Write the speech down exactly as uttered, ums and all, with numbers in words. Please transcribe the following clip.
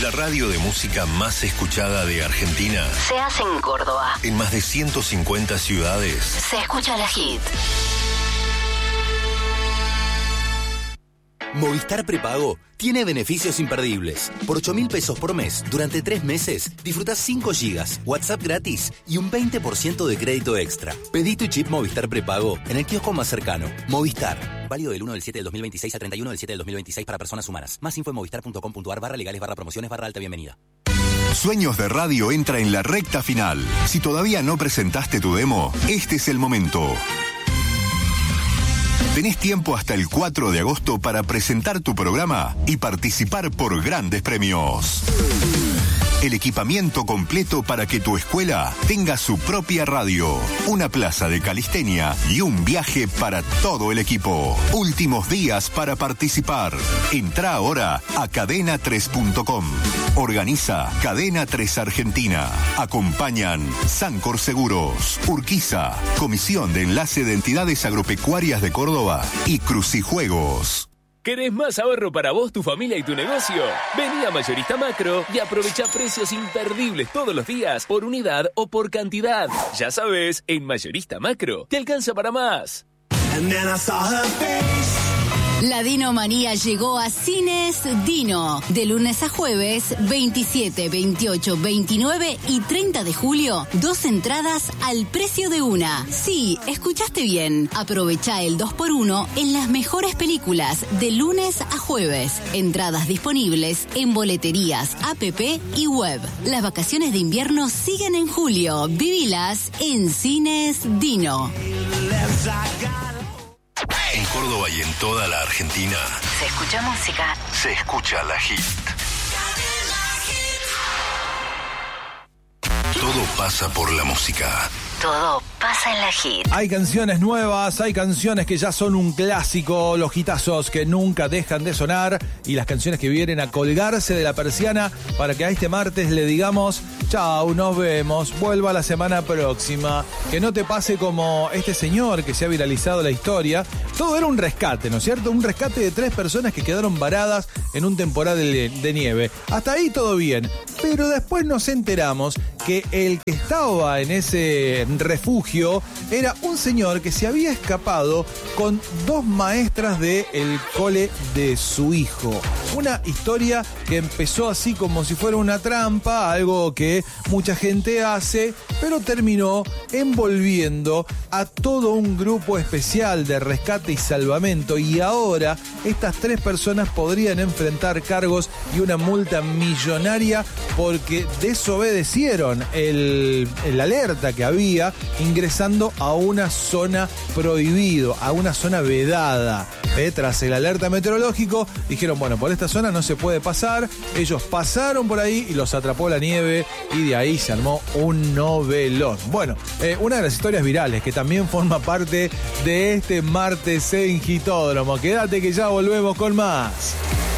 La radio de música más escuchada de Argentina se hace en Córdoba. En más de ciento cincuenta ciudades Se escucha la hit. Movistar Prepago tiene beneficios imperdibles. Por ocho mil pesos por mes, durante tres meses, disfrutás cinco gigas, WhatsApp gratis y un veinte por ciento de crédito extra. Pedí tu chip Movistar Prepago en el kiosco más cercano. Movistar. Válido del uno del siete del dos mil veintiséis al treinta y uno del siete del dos mil veintiséis para personas humanas. Más info en movistar.com.ar barra legales barra promociones barra alta bienvenida. Sueños de Radio entra en la recta final. Si todavía no presentaste tu demo, este es el momento. Tenés tiempo hasta el cuatro de agosto para presentar tu programa y participar por grandes premios. El equipamiento completo para que tu escuela tenga su propia radio, una plaza de calistenia y un viaje para todo el equipo. Últimos días para participar. Entrá ahora a cadena tres punto com. Organiza Cadena tres Argentina. Acompañan Sancor Seguros, Urquiza, Comisión de Enlace de Entidades Agropecuarias de Córdoba y Crucijuegos. ¿Querés más ahorro para vos, tu familia y tu negocio? Vení a Mayorista Macro y aprovecha precios imperdibles todos los días por unidad o por cantidad. Ya sabes, en Mayorista Macro te alcanza para más. La Dinomanía llegó a Cines Dino. De lunes a jueves, veintisiete, veintiocho, veintinueve y treinta de julio, dos entradas al precio de una. Sí, escuchaste bien. Aprovecha el dos por uno en las mejores películas de lunes a jueves. Entradas disponibles en boleterías, app y web. Las vacaciones de invierno siguen en julio. Vivilas en Cines Dino. En Córdoba y en toda la Argentina Se escucha música. se escucha la hit. Todo pasa por la música. Todo pasa en la hit. Hay canciones nuevas, hay canciones que ya son un clásico, los hitazos que nunca dejan de sonar y las canciones que vienen a colgarse de la persiana para que a este martes le digamos chau, nos vemos, vuelva la semana próxima. Que no te pase como este señor que se ha viralizado la historia. Todo era un rescate, ¿no es cierto? Un rescate de tres personas que quedaron varadas en un temporal de, de nieve. Hasta ahí todo bien, pero después nos enteramos que el que estaba en ese refugio era un señor que se había escapado con dos maestras del cole de su hijo. Una historia que empezó así como si fuera una trampa, algo que mucha gente hace, pero terminó envolviendo a todo un grupo especial de rescate y salvamento, y ahora estas tres personas podrían enfrentar cargos y una multa millonaria porque desobedecieron el, el alerta que había ingresando a una zona prohibido, a una zona vedada. Eh, tras el alerta meteorológico dijeron, bueno, por esta zona no se puede pasar. Ellos pasaron por ahí y los atrapó la nieve y de ahí se armó un novelón. Bueno, eh, una de las historias virales que también forma parte de este martes en Hitódromo. Quédate que ya volvemos con más.